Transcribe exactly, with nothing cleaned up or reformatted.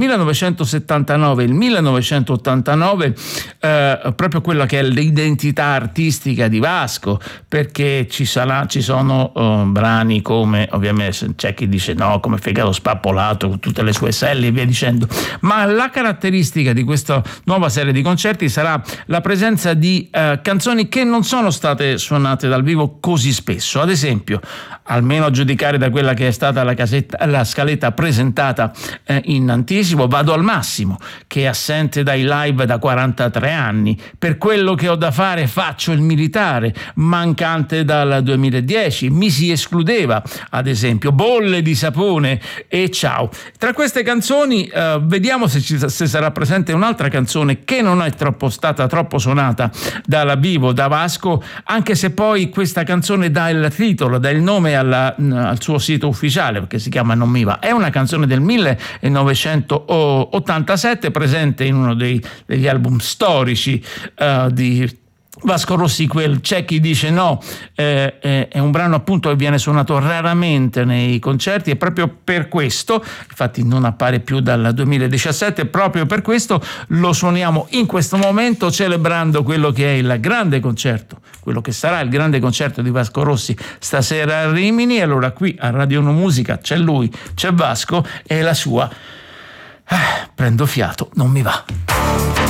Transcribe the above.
millenovecentosettantanove e il millenovecentottantanove, eh, proprio quella che è l'identità artistica di Vasco, perché ci sarà, ci sono uh, brani come, ovviamente c'è chi dice no, come Fegato Spappolato con tutte le sue selle e via dicendo, ma la caratteristica di questa nuova serie di concerti sarà la presenza di uh, canzoni che non sono state suonate dal vivo così spesso. Ad esempio, almeno a giudicare da quella che è stata la, casetta, la scaletta presentata eh, in anticipo, Vado al massimo, che è assente dai live da quarantatré anni. Per quello che ho da fare faccio il militare, mancante dal duemiladieci. Mi si escludeva, ad esempio, Bolle di sapone e Ciao. Tra queste canzoni eh, vediamo se, ci, se sarà presente un'altra canzone che non è troppo stata troppo suonata dal vivo da Vasco, anche se poi questa canzone dà il titolo, dà il nome alla, al suo sito ufficiale, perché si chiama Non mi va. È una canzone del millenovecentottantasette, presente in uno dei, degli album storici uh, di Vasco Rossi, quel C'è chi dice no, eh, eh, è un brano appunto che viene suonato raramente nei concerti, e proprio per questo, infatti non appare più dal duemiladiciassette, proprio per questo lo suoniamo in questo momento, celebrando quello che è il grande concerto, quello che sarà il grande concerto di Vasco Rossi stasera a Rimini. E allora qui a Radio uno Musica c'è lui, c'è Vasco e la sua ah, Prendo fiato, non mi va.